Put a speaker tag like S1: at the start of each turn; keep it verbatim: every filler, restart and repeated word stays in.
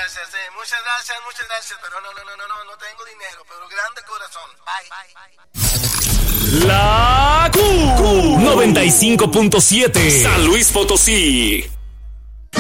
S1: gracias, sí, muchas gracias, muchas gracias, pero no, no, no, no, no, no tengo dinero, pero grande corazón. Bye.
S2: La Q noventa y cinco punto siete San Luis Potosí.